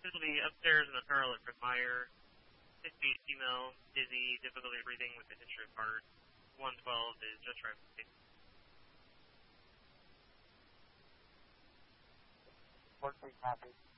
This will be upstairs in the Charlotte Fred Meyer. 6 feet female, dizzy, difficulty breathing with a history of heart. 112 is just right. Working copy.